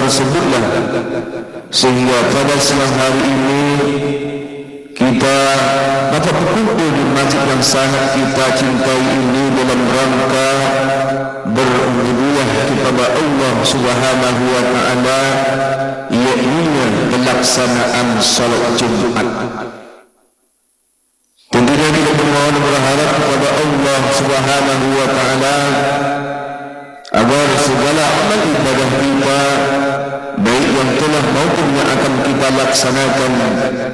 tersebutlah sehingga pada siang hari ini kita dapat berkumpul di masjid yang sangat kita cintai ini dalam rangka berubudiyah kepada Allah Subhanahu wa taala, yakni pelaksanaan salat Jumat. Tentunya kita bermohon berharap kepada Allah Subhanahu wa taala agar segala amal ibadah kita, baik yang telah maupun yang akan kita laksanakan,